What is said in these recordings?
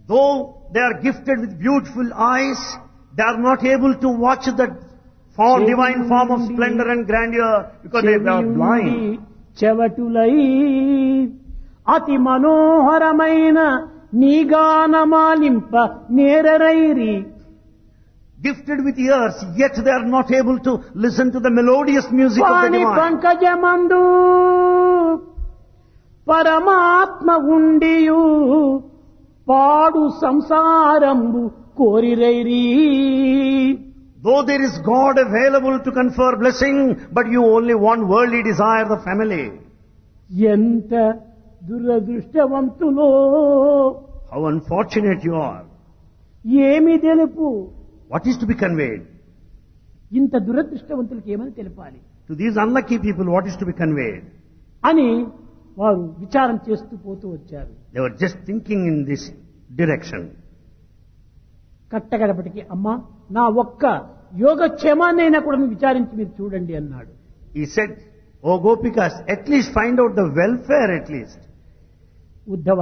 Though they are gifted with beautiful eyes, they are not able to watch the divine form of splendor and grandeur because they are blind. చెవటులై అతి మనోహరమైన నీగానమాలింప నేరరైరి. Gifted with ears, yet they are not able to listen to the melodious music of the వాని divine. పంకజమందు పరమాత్మ ఉండియు పాడు సంసారంబు కోరిరైరి. Though there is God available to confer blessing, but you only want worldly desire, the family. ఎంత దురదృష్టవంతులో, How unfortunate you are. ఏమి తెలుపు. What is to be conveyed? ఇంత దురదృష్టవంతులకి ఏమని తెలపాలి To these unlucky people, what is to be conveyed? అని వారు విచారం చేస్తూ పోతూ వచ్చారు. They were just thinking in this direction. కట్టగడపటికి అమ్మా నా ఒక్క యోగక్షేమాన్నైనా కూడా విచారించి మీరు చూడండి అన్నాడు. He said, "Oh Gopikas, at least find out the welfare at least." Uddhava,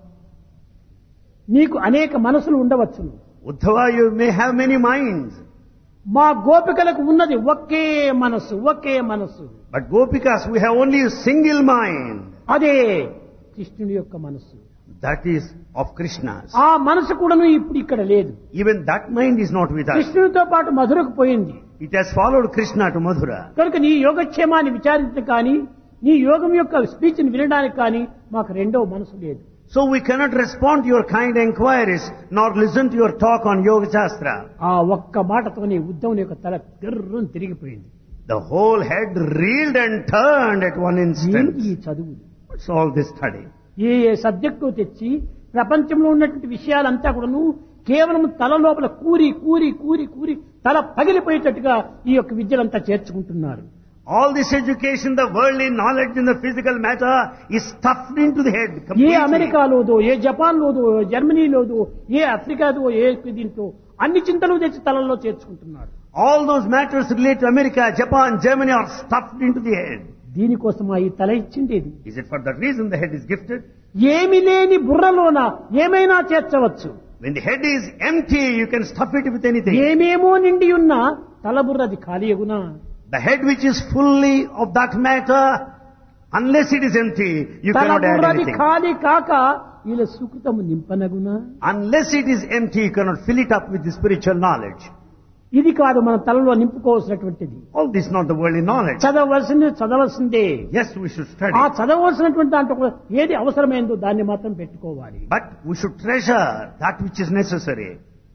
నీకు అనేక మనసులు ఉండవచ్చును. Uddhava, you may have many minds. మా గోపికలకు ఉన్నది ఒకే మనసు, ఒకే మనసు. But Gopikas, we have only a single mind. అదే కృష్ణుడి యొక్క మనసు. That is of Krishna's. ఆ మనసు కూడాను ఇప్పుడు ఇక్కడ లేదు. Even that mind is not with us. కృష్ణుడితో పాటు మధురకు పోయింది. It has followed Krishna to Mathura. కనుక నీ యోగక్షేమాన్ని విచారించడం కానీ, నీ యోగం యొక్క స్పీచ్ ని వినడానికి కానీ మాకు రెండో మనసు లేదు. So we cannot respond to your kind enquiries, nor listen to your talk on Yoga Shastra. ఆ ఒక్క మాటతోనే ఉద్ధవుని యొక్క తల గర్రును తిరిగిపోయింది. The whole head reeled and turned at one instant. ఈ చదువులు, What's all this study? A A subject తెచ్చి ప్రపంచంలో ఉన్నటువంటి విషయాలంతా కూడాను కేవలం తల లోపల కూరి కూరి కూరి కూరి తల పగిలిపోయేటట్టుగా ఈ యొక్క విద్యలంతా చేర్చుకుంటున్నారు. All this education, the worldly knowledge in the physical matter is stuffed into the head A completely. అమెరికాలోదో, ఏ జపాన్లోదో, జర్మనీలోదో, ఏ ఆఫ్రికాదో, ఏ దీంట్లో అన్ని చింతలు తెచ్చి తలల్లో చేర్చుకుంటున్నారు. All those matters related to America, Japan, Germany are stuffed into the head. దీనికోసం ఈ తల ఇచ్చిండేది. Is it for that reason the head is gifted? ఏమి లేని బుర్రలోన ఏమైనా చేర్చవచ్చు. When the head is empty, you can stuff it with anything. ఏమేమో నిండి ఉన్న తల బుర్రది ఖాళీ అగునా. The head which is fully of that matter, unless it is empty, you తల cannot add బుర్రది anything. ఖాళీ కాక ఇలా సుకృతము నింపనగునా. Unless it is empty, you cannot fill it up with the spiritual knowledge. ఇది కాదు మన తలలో నింపుకోవాల్సినటువంటిది. All this is not the worldly knowledge. చదవలసిందే. Yes, we should study. ఆ చదవలసినటువంటి దాంట్లో ఏది అవసరమైందో దాన్ని మాత్రం పెట్టుకోవాలి. But we should treasure that which is necessary.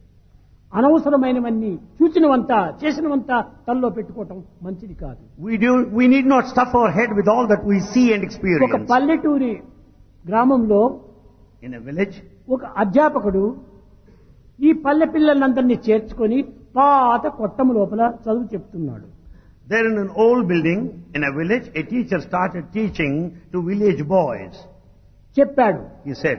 అనవసరమైనవన్నీ చూచినవంతా చేసినవంతా తలలో పెట్టుకోవటం మంచిది కాదు. We need not stuff our head with all that we see and ఒక experience. పల్లెటూరి గ్రామంలో In a village, ఒక అధ్యాపకుడు ఈ పల్లె పిల్లలందరినీ చేర్చుకొని పాత కొట్టము లోపల చదువు చెప్తున్నాడు. there in an old building, in a village, a teacher started teaching to village boys. చెప్పాడు. He said,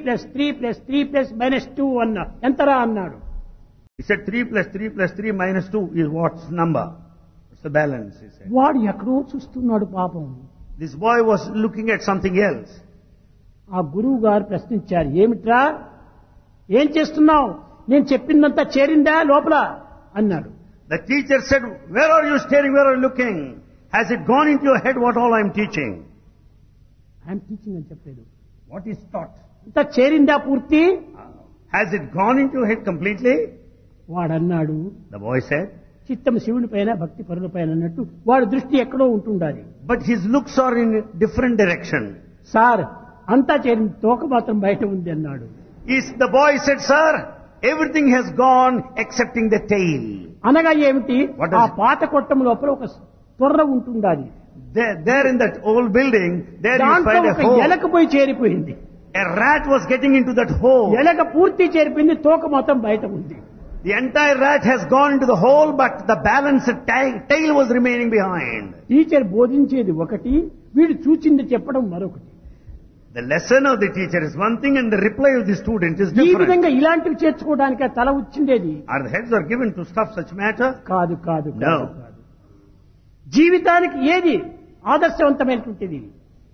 3+3+3+-2 అన్నా ఎంతరా అన్నాడు. He said 3 plus 3 plus 3 minus 2 is what's number? What's the balance? He said. వాడు ఎక్కడో చూస్తున్నాడు పాపం. This boy was looking at something else. ఆ గురువు గారు ప్రశ్నించారు, ఏమిట్రా ఏం చేస్తున్నావు, నేను చెప్పిందంతా చేరిందా లోపల అన్నాడు. The teacher said, where are you staring, where are you looking? Has it gone into your head what all I am teaching? I'm teaching అని చెప్పలేదు. What is taught? అంతా చేరిందా పూర్తి? Has it gone into your head completely? వాడన్నాడు, The boy said, చిత్తం శివుని పైన భక్తి పరుల పైన అన్నట్టు వాడి దృష్టి ఎక్కడో ఉంటుండాలి. but his looks are in different direction. Sir అంతా చేరింది, తోక మాత్రం బయట ఉంది అన్నాడు. The boy said, sir, everything has gone excepting the tail. అనగా ఏమిటి, What does ఆ it- పాత కొట్టం లోపల ఒక తొర్ర ఉంటుండాలి. There in that old building, there you దాంట్లో find a ఒక hole. ఎలక పోయి చేరిపోయింది. A rat was getting into that hole. ఎలక పూర్తి చేరిపోయింది, తోక మొత్తం బయట ఉంది. The entire rat has gone into the hole, but the balanced tail was remaining behind. Teacher బోధించేది ఒకటి, వీడు చూచింది చెప్పడం మరొకటి. The lesson of the teacher is one thing and the reply of the student is ఈ different. విధంగా ఇలాంటివి చేర్చుకోవడానికి తల వచ్చిండేది Our heads are given to stuff such matter? కాదు కాదు No. కాదు కాదు. జీవితానికి ఏది ఆదర్శవంతమైనటువంటిది?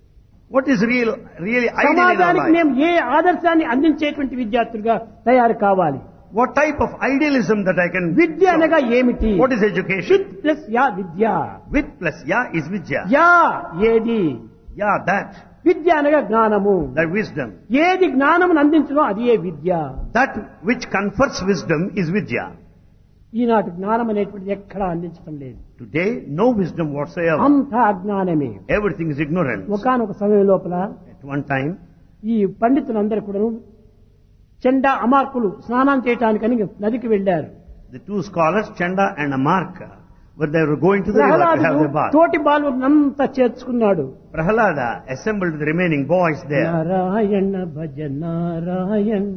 What is really ideal in our సమాజానికి life? మేము ఏ ఆదర్శాన్ని అందించేటువంటి విద్యార్థులుగా తయారు కావాలి? What type of idealism that I can... విద్య అనగా ఏమిటి? What is education? With plus yeah Vidya. With plus ya is vidya. Yeah ఏది? Ya, that. విద్య అనగా జ్ఞానము. That wisdom. ఏది జ్ఞానమును అందించడం అది ఏ విద్య. That which confers wisdom is vidya. ఈనాటి జ్ఞానం అనేటువంటిది ఎక్కడా అందించడం లేదు. Today, no wisdom whatsoever. అంతా అజ్ఞానమే. Everything is ignorance. ఒకానొక సమయం లోపల At one time, ఈ పండితులందరూ కూడా చెండా అమార్కులు స్నానం చేయటానికని నదికి వెళ్లారు. the two scholars, Chanda and Amarka, were they were going to the river to have ప్రహ్లాదుడు their bath. తోటి బాలునంతా చేర్చుకున్నాడు. Prahalada assembled the remaining boys there. Narayana భజ నారాయణ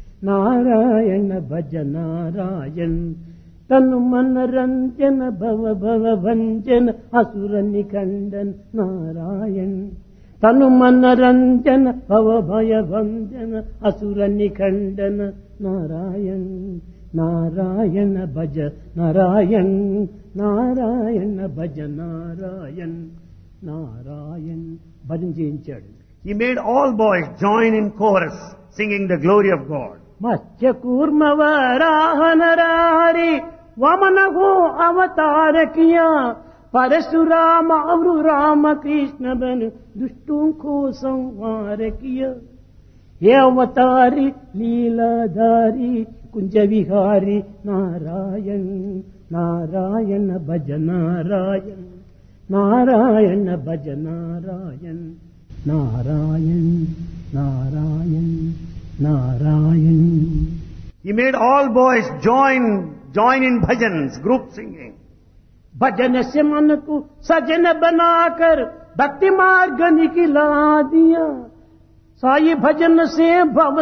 నారాయణ భజ నారాయణ తను మనరంజన భవ భవ భంజన అసుర నిఖండన్ నారాయణ తను మనరంజన భవ భయ భంజన అసుర నిఖండన నారాయణ నారాయణ భజ నారాయణ నారాయణ భజ నారాయణ నారాయణ భజన చేయించాడు. He made all boys join in chorus singing the glory of God. మత్స్య కూర్మ వరాహనరారి వమనగో అవతార కియా परशुराम अवरु राम कृष्ण बन दुष्टों को संहार किया हे अवतारी लीलाधारी कुंज विहारी नारायण नारायण भज नारायण नारायण भज Narayan Narayan Narayan Narayan. He made all boys join in bhajans, group singing. भजन से मन को सजन बनाकर भक्ति मार्ग निकला दिया साई भजन से भव